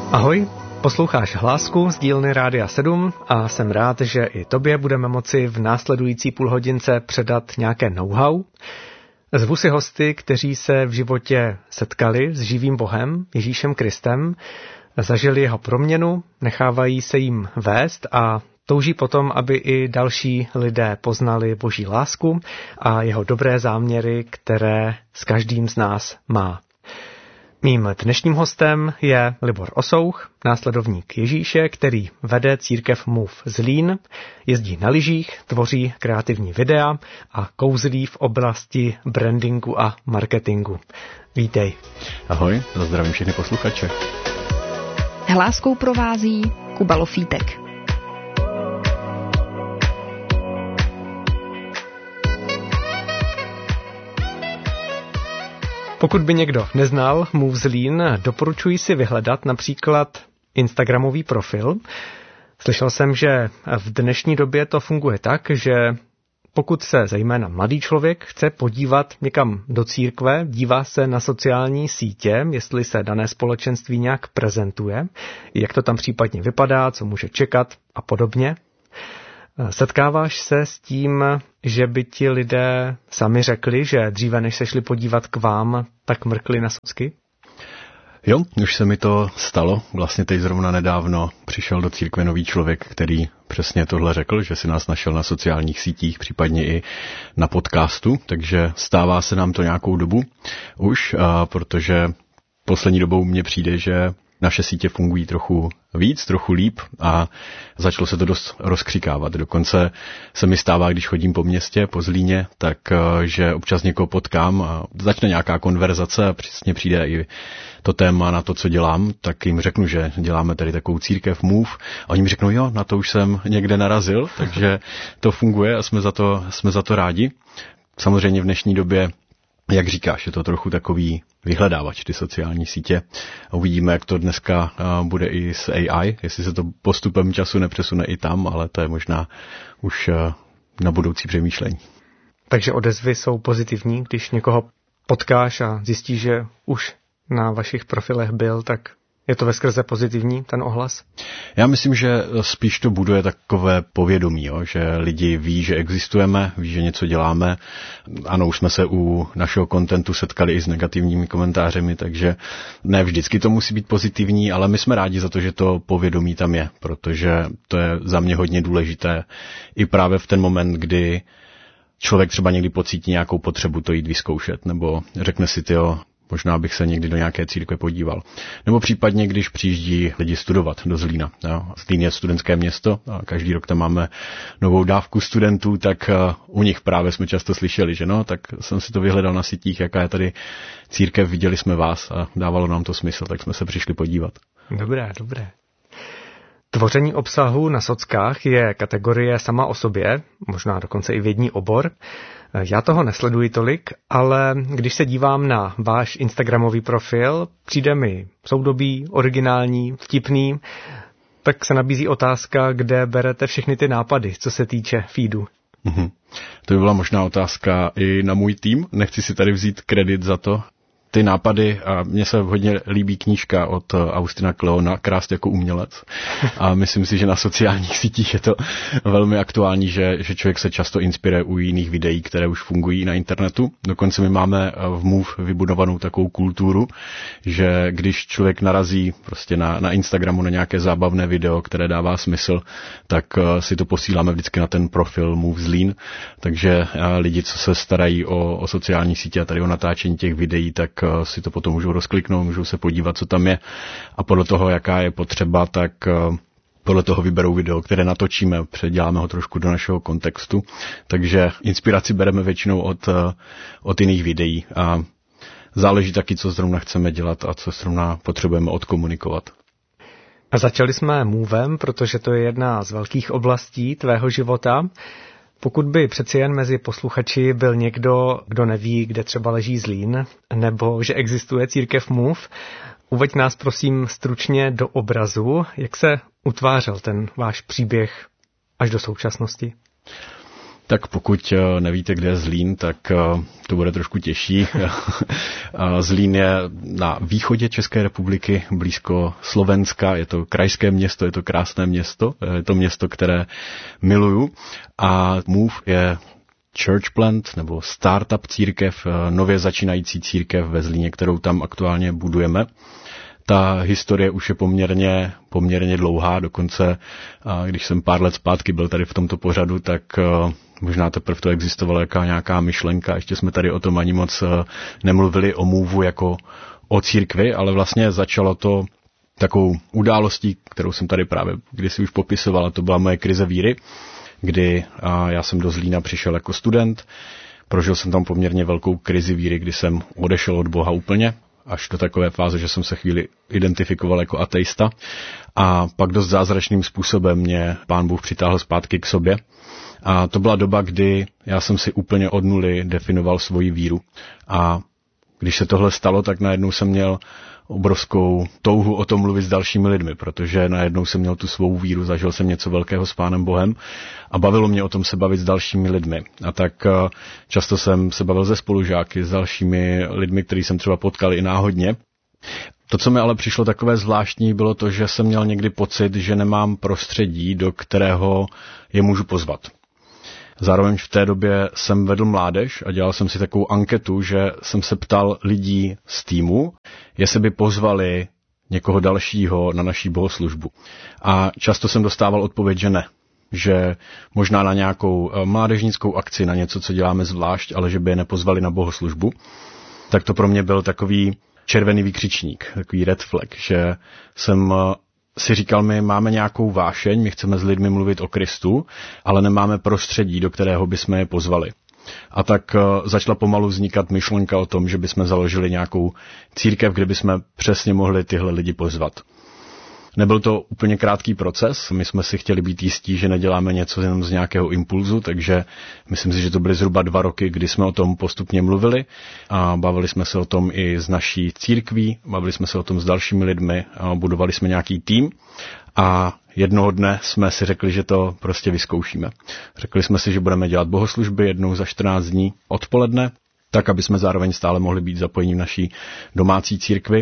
Ahoj, posloucháš Hlásku z dílny Rádia 7 a jsem rád, že i tobě budeme moci v následující půlhodince předat nějaké know-how. Zvu si hosty, kteří se v životě setkali s živým Bohem, Ježíšem Kristem, zažili jeho proměnu, nechávají se jim vést a touží potom, aby i další lidé poznali Boží lásku a jeho dobré záměry, které s každým z nás má. Mým dnešním hostem je Libor Osouch, následovník Ježíše, který vede církev Move Zlín, jezdí na lyžích, tvoří kreativní videa a kouzlí v oblasti brandingu a marketingu. Vítej. Ahoj, zdravím všechny posluchače. Hláskou provází Kuba Lofítek. Pokud by někdo neznal Move Zlín, doporučuji si vyhledat například instagramový profil. Slyšel jsem, že v dnešní době to funguje tak, že pokud se zejména mladý člověk chce podívat někam do církve, dívá se na sociální sítě, jestli se dané společenství nějak prezentuje, jak to tam případně vypadá, co může čekat a podobně. Setkáváš se s tím, že by ti lidé sami řekli, že dříve než se šli podívat k vám, tak mrkli na socky? Jo, už se mi to stalo. Vlastně teď zrovna nedávno přišel do církve nový člověk, který přesně tohle řekl, že si nás našel na sociálních sítích, případně i na podcastu, takže stává se nám to nějakou dobu už, protože poslední dobou mně přijde, že naše sítě fungují trochu víc, trochu líp a začalo se to dost rozkřikávat. Dokonce se mi stává, když chodím po městě, po Zlíně, tak že občas někoho potkám a začne nějaká konverzace a přesně přijde i to téma na to, co dělám, tak jim řeknu, že děláme tady takovou církev Move a oni mi řeknou, jo, na to už jsem někde narazil, takže to funguje a jsme za to rádi. Samozřejmě v dnešní době, jak říkáš, je to trochu takový vyhledávač, ty sociální sítě. Uvidíme, jak to dneska bude i s AI, jestli se to postupem času nepřesune i tam, ale to je možná už na budoucí přemýšlení. Takže odezvy jsou pozitivní, když někoho potkáš a zjistíš, že už na vašich profilech byl, tak je to veskrze pozitivní, ten ohlas? Já myslím, že spíš to buduje takové povědomí, jo? Že lidi ví, že existujeme, ví, že něco děláme. Ano, už jsme se u našeho kontentu setkali i s negativními komentářemi, takže ne vždycky to musí být pozitivní, ale my jsme rádi za to, že to povědomí tam je, protože to je za mě hodně důležité i právě v ten moment, kdy člověk třeba někdy pocítí nějakou potřebu to jít vyzkoušet, nebo řekne si, tyjo, možná bych se někdy do nějaké církve podíval. Nebo případně, když přijíždí lidi studovat do Zlína. Jo. Zlín je studentské město a každý rok tam máme novou dávku studentů, tak u nich právě jsme často slyšeli, že no, tak jsem si to vyhledal na sítích, jaká je tady církev, viděli jsme vás a dávalo nám to smysl, tak jsme se přišli podívat. Dobré. Tvoření obsahu na sockách je kategorie sama o sobě, možná dokonce i vědní obor. Já toho nesleduji tolik, ale když se dívám na váš instagramový profil, přijde mi soudobý, originální, vtipný, tak se nabízí otázka, kde berete všechny ty nápady, co se týče feedu. To by byla možná otázka i na můj tým, nechci si tady vzít kredit za to. Ty nápady, a mně se hodně líbí knížka od Austina Kleona, Krást jako umělec. A myslím si, že na sociálních sítích je to velmi aktuální, že člověk se často inspiruje u jiných videí, které už fungují na internetu. Dokonce my máme v Move vybudovanou takovou kulturu, že když člověk narazí prostě na Instagramu na nějaké zábavné video, které dává smysl, tak si to posíláme vždycky na ten profil Move Zlín. Takže lidi, co se starají o sociální sítě a tady o natáčení těch videí, tak si to potom můžou rozkliknout, můžou se podívat, co tam je a podle toho, jaká je potřeba, tak podle toho vyberou video, které natočíme, předěláme ho trošku do našeho kontextu, takže inspiraci bereme většinou od jiných videí a záleží taky, co zrovna chceme dělat a co zrovna potřebujeme odkomunikovat. A začali jsme Movem, protože to je jedna z velkých oblastí tvého života. Pokud by přeci jen mezi posluchači byl někdo, kdo neví, kde třeba leží Zlín, nebo že existuje církev Move, uveď nás prosím stručně do obrazu, jak se utvářel ten váš příběh až do současnosti. Tak pokud nevíte, kde je Zlín, tak to bude trošku těžší. Zlín je na východě České republiky, blízko Slovenska, je to krajské město, je to krásné město, je to město, které miluju. A Move je church plant nebo startup církev, nově začínající církev ve Zlíně, kterou tam aktuálně budujeme. Ta historie už je poměrně dlouhá, dokonce když jsem pár let zpátky byl tady v tomto pořadu, tak možná teprve to existovala nějaká myšlenka, ještě jsme tady o tom ani moc nemluvili o Move jako o církvi, ale vlastně začalo to takovou událostí, kterou jsem tady právě kdysi už popisoval, a to byla moje krize víry, kdy já jsem do Zlína přišel jako student, prožil jsem tam poměrně velkou krizi víry, kdy jsem odešel od Boha úplně, až do takové fáze, že jsem se chvíli identifikoval jako ateista. A pak dost zázračným způsobem mě Pán Bůh přitáhl zpátky k sobě. A to byla doba, kdy já jsem si úplně od nuly definoval svoji víru. A když se tohle stalo, tak najednou jsem měl obrovskou touhu o tom mluvit s dalšími lidmi, protože najednou jsem měl tu svou víru, zažil jsem něco velkého s Pánem Bohem a bavilo mě o tom se bavit s dalšími lidmi. A tak často jsem se bavil se spolužáky, s dalšími lidmi, který jsem třeba potkal i náhodně. To, co mi ale přišlo takové zvláštní, bylo to, že jsem měl někdy pocit, že nemám prostředí, do kterého je můžu pozvat. Zároveň v té době jsem vedl mládež a dělal jsem si takovou anketu, že jsem se ptal lidí z týmu, jestli by pozvali někoho dalšího na naší bohoslužbu. A často jsem dostával odpověď, že ne. Že možná na nějakou mládežnickou akci, na něco, co děláme zvlášť, ale že by je nepozvali na bohoslužbu. Tak to pro mě byl takový červený výkřičník, takový red flag, že jsem si říkal, my máme nějakou vášeň, my chceme s lidmi mluvit o Kristu, ale nemáme prostředí, do kterého bychom je pozvali. A tak začala pomalu vznikat myšlenka o tom, že bychom založili nějakou církev, kde bychom přesně mohli tyhle lidi pozvat. Nebyl to úplně krátký proces, my jsme si chtěli být jistí, že neděláme něco jenom z nějakého impulzu, takže myslím si, že to byly zhruba 2 roky, kdy jsme o tom postupně mluvili a bavili jsme se o tom i s naší církví, bavili jsme se o tom s dalšími lidmi a budovali jsme nějaký tým a jednoho dne jsme si řekli, že to prostě vyzkoušíme. Řekli jsme si, že budeme dělat bohoslužby jednou za 14 dní odpoledne, tak aby jsme zároveň stále mohli být zapojení v naší domácí církvi.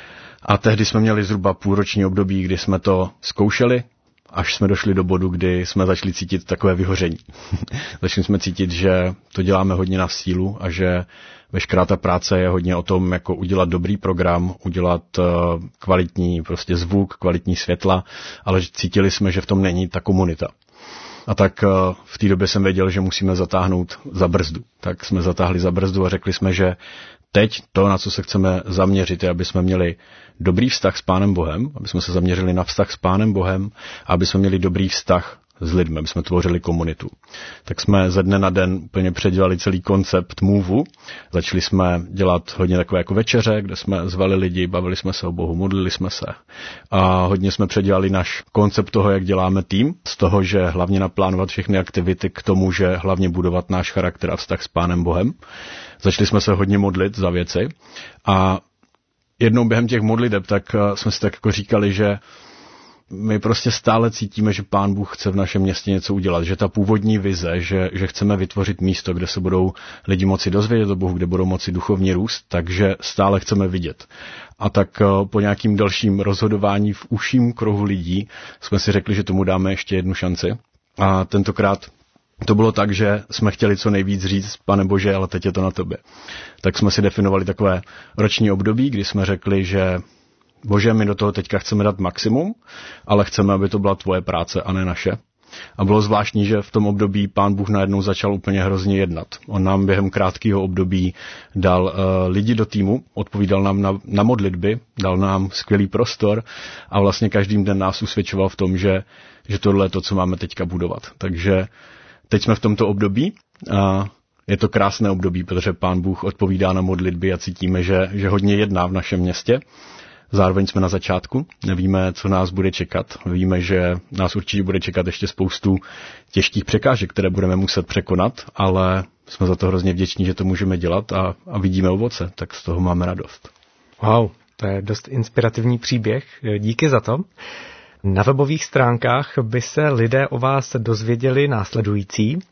A tehdy jsme měli zhruba půlroční období, kdy jsme to zkoušeli, až jsme došli do bodu, kdy jsme začali cítit takové vyhoření. Začali jsme cítit, že to děláme hodně na sílu a že veškerá ta práce je hodně o tom, jako udělat dobrý program, udělat kvalitní prostě zvuk, kvalitní světla, ale cítili jsme, že v tom není ta komunita. A tak v té době jsem věděl, že musíme zatáhnout za brzdu. Tak jsme zatáhli za brzdu a řekli jsme, že teď to, na co se chceme zaměřit, je, aby jsme měli dobrý vztah s Pánem Bohem, aby jsme se zaměřili na vztah s Pánem Bohem a aby jsme měli dobrý vztah s lidmi, aby jsme tvořili komunitu. Tak jsme ze dne na den úplně předělali celý koncept Move. Začali jsme dělat hodně takové jako večeře, kde jsme zvali lidi, bavili jsme se o Bohu, modlili jsme se. A hodně jsme předělali náš koncept toho, jak děláme tým, z toho, že hlavně naplánovat všechny aktivity k tomu, že hlavně budovat náš charakter a vztah s Pánem Bohem. Začali jsme se hodně modlit za věci a jednou během těch modliteb tak jsme si tak jako říkali, že my prostě stále cítíme, že Pán Bůh chce v našem městě něco udělat, že ta původní vize, že chceme vytvořit místo, kde se budou lidi moci dozvědět o Bohu, kde budou moci duchovně růst, takže stále chceme vidět. A tak po nějakým dalším rozhodování v užším kruhu lidí jsme si řekli, že tomu dáme ještě jednu šanci. A tentokrát to bylo tak, že jsme chtěli co nejvíc říct, Pane Bože, ale teď je to na tobě. Tak jsme si definovali takové roční období, kdy jsme řekli, že Bože, my do toho teďka chceme dát maximum, ale chceme, aby to byla tvoje práce a ne naše. A bylo zvláštní, že v tom období Pán Bůh najednou začal úplně hrozně jednat. On nám během krátkého období dal lidi do týmu, odpovídal nám na modlitby, dal nám skvělý prostor a vlastně každým dnem nás usvědčoval v tom, že tohle je to, co máme teďka budovat. Takže teď jsme v tomto období a je to krásné období, protože Pán Bůh odpovídá na modlitby a cítíme, že hodně jedná v našem městě. Zároveň jsme na začátku, nevíme, co nás bude čekat. Víme, že nás určitě bude čekat ještě spoustu těžkých překážek, které budeme muset překonat, ale jsme za to hrozně vděční, že to můžeme dělat a vidíme ovoce, tak z toho máme radost. Wow, to je dost inspirativní příběh, díky za to. Na webových stránkách by se lidé o vás dozvěděli následující.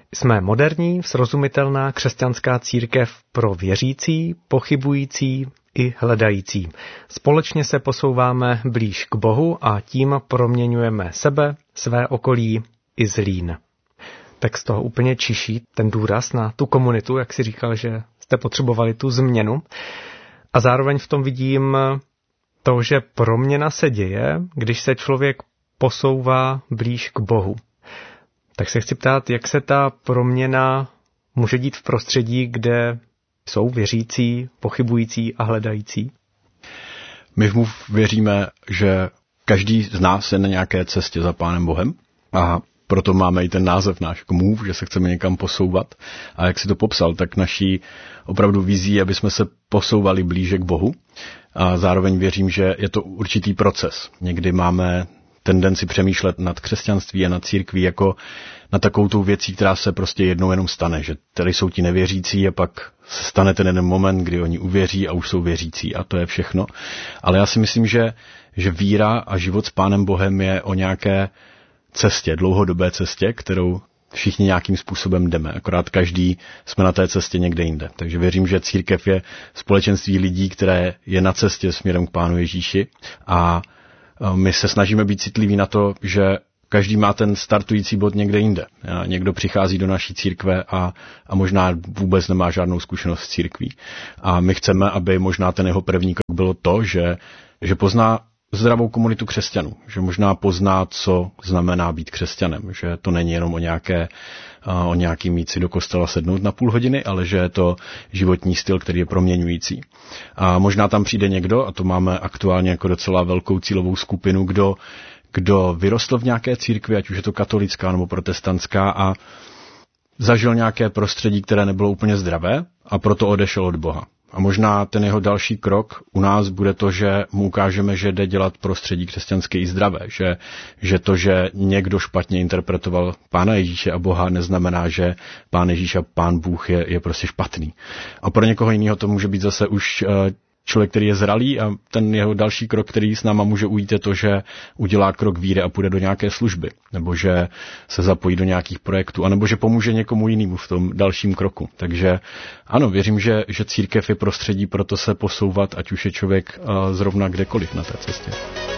Jsme moderní, srozumitelná křesťanská církev pro věřící, pochybující i hledající. Společně se posouváme blíž k Bohu a tím proměňujeme sebe, své okolí i Zlín. Tak z toho úplně čiší ten důraz na tu komunitu, jak si říkal, že jste potřebovali tu změnu. A zároveň v tom vidím to, že proměna se děje, když se člověk posouvá blíž k Bohu. Tak se chci ptát, jak se ta proměna může dít v prostředí, kde jsou věřící, pochybující a hledající? My v MOVE věříme, že každý z nás je na nějaké cestě za Pánem Bohem a proto máme i ten název náš jako MOVE, že se chceme někam posouvat. A jak si to popsal, tak naší opravdu vizí, aby jsme se posouvali blíže k Bohu. A zároveň věřím, že je to určitý proces. Někdy máme tendenci přemýšlet nad křesťanství a nad církví jako na takovou tou věcí, která se prostě jednou jenom stane, že tady jsou ti nevěřící a pak se stane ten jeden moment, kdy oni uvěří a už jsou věřící a to je všechno. Ale já si myslím, že víra a život s Pánem Bohem je o nějaké cestě, dlouhodobé cestě, kterou všichni nějakým způsobem jdeme, akorát každý jsme na té cestě někde jinde. Takže věřím, že církev je společenství lidí, které je na cestě směrem k Pánu Ježíši a my se snažíme být citliví na to, že každý má ten startující bod někde jinde. Někdo přichází do naší církve a možná vůbec nemá žádnou zkušenost s církví. A my chceme, aby možná ten jeho první krok bylo to, že pozná zdravou komunitu křesťanů, že možná pozná, co znamená být křesťanem, že to není jenom o nějaký mít si do kostela sednout na půl hodiny, ale že je to životní styl, který je proměňující. A možná tam přijde někdo, a to máme aktuálně jako docela velkou cílovou skupinu, kdo vyrostl v nějaké církvi, ať už je to katolická nebo protestantská a zažil nějaké prostředí, které nebylo úplně zdravé a proto odešel od Boha. A možná ten jeho další krok u nás bude to, že mu ukážeme, že jde dělat prostředí křesťanské i zdravé. Že to, že někdo špatně interpretoval Pána Ježíše a Boha, neznamená, že Pán Ježíš a Pán Bůh je prostě špatný. A pro někoho jiného to může být zase už člověk, který je zralý a ten jeho další krok, který s náma může ujít, je to, že udělá krok víry a půjde do nějaké služby, nebo že se zapojí do nějakých projektů, anebo že pomůže někomu jinému v tom dalším kroku. Takže ano, věřím, že církev je prostředí pro to se posouvat, ať už je člověk zrovna kdekoliv na té cestě.